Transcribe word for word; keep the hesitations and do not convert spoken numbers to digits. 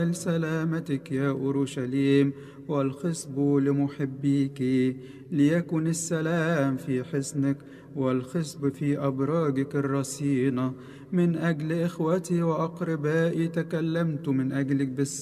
سلامتك يا أورشليم، والخصب لمحبيك. ليكن السلام في حصنك والخصب في أبراجك الرصينة. من أجل إخوتي وأقربائي تكلمت من أجلك بالسلام.